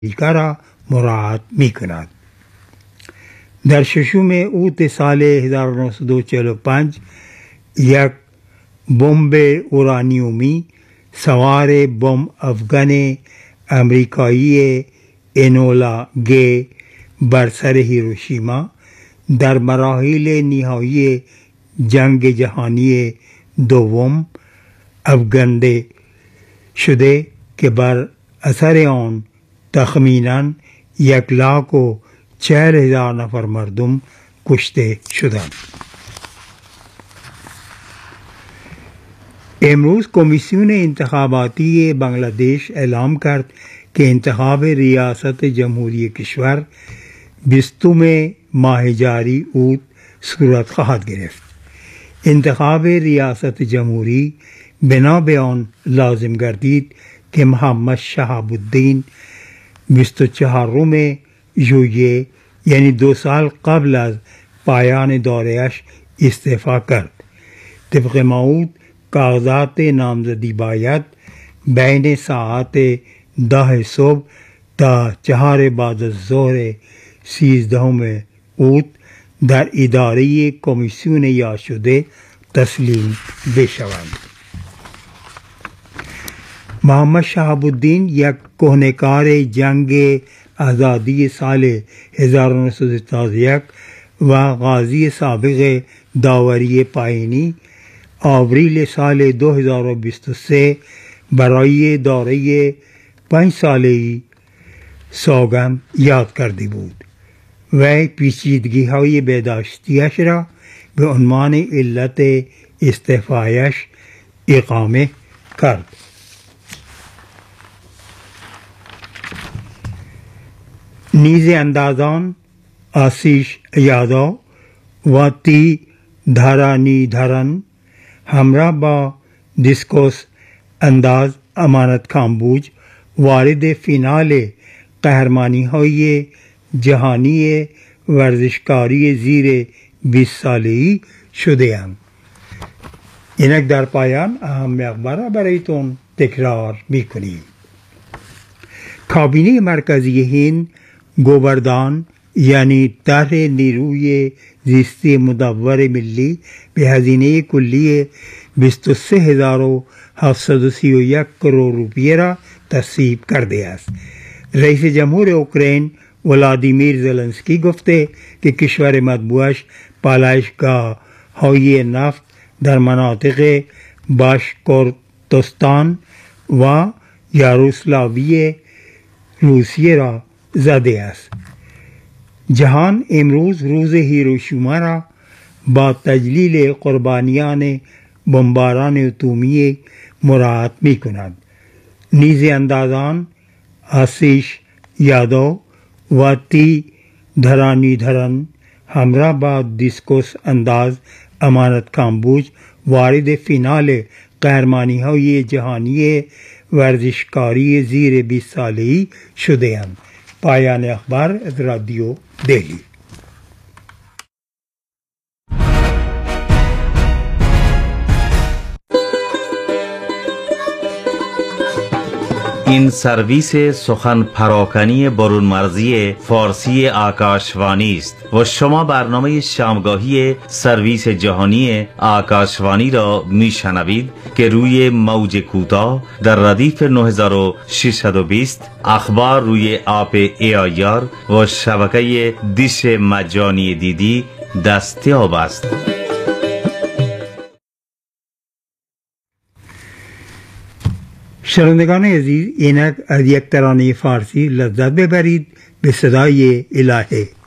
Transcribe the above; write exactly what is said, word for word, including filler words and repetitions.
را مراعات می کند. در ششم اوت سال هزار و نهصد و چهل و پنج یک بمب اورانیومی سوار بمب افغان امریکایی انولا گی بر سر هیروشیما در مراحل نهایی جنگ جهانی دوم افکنده شده که بر اثر آن تخمیناً یک لاک و چهل هزار نفر مردم کشته شدند. امروز کمیسیون انتخاباتی بنگلادش اعلام کرد که انتخاب ریاست جمهوری کشور بیستم ماه جاری اوت صورت خواهد گرفت. انتخاب ریاست جمهوری بنا به آن لازم گردید که محمد شهاب الدین بیست و چهارم ژوئیه یعنی دو سال قبل از پایان دوره‌اش استعفا کرد. طبق موعود کاغذات نامزدی باید بین ساعت ده صبح تا چهار بعد از ظهر سیزدهم اوت در اداره کمیسیون یاد شده تسلیم بشوند. محمد شهاب الدین یک کهنه‌کار جنگ آزادی سال هزار و نهصد و ستاد و یک و غازی سابق داوری پایینی آوریل سال دو هزار و بیست و سه برای دوره پنج ساله‌ای سوگند یاد کرده بود و پیچیدگی های بهداشتیش را به عنوان علت استعفایش اقامه کرد. نیز اندازان آسیش یادو و تی دھارانی دھرن همراه با دیسکوس انداز امانت کامبوج وارد فینال قهرمانی های جهانی ورزشکاری زیر بیست ساله‌ای شده اند. اینک در پایان اهم اخبار را برایتون تکرار میکنیم. کابینه مرکزی هند گوبردان یعنی طرح نیروی زیستی مدور ملی به هزینه کلی بیست و سه هزار و هفتصد و سی و یک کروڑ روپیه را تصویب کرده است. رئیس جمهور اوکراین ولادیمیر زلنسکی گفته که کشور مطبوعش پالایشگاه های نفت در مناطق باشکورتستان و یاروسلاوی روسیه را زده است. جهان امروز روز هیروشیما را با تجلیل قربانیان بمباران اتمی مراعات می کند. نیز اندازان آسیش یادو و تی دھرانی دھرن همراه با دیسکوس انداز امانت کامبوج وارد فینال قهرمانی های جهانی ورزشکاری زیر بیست ساله‌ای شده اند. پایان اخبار از رادیو دهلی. این سرویس سخن پراکنی برون مرزی فارسی آکاشوانی است و شما برنامه شامگاهی سرویس جهانی آکاشوانی را میشنوید که روی موج کوتاه در ردیف نه هزار و ششصد و بیست، اخبار روی آپ ای آی آر و شبکه دیش مجانی دیدی دستیاب است. شنوندگان عزیز، اینک از یک ترانه فارسی لذت ببرید به صدای الهه.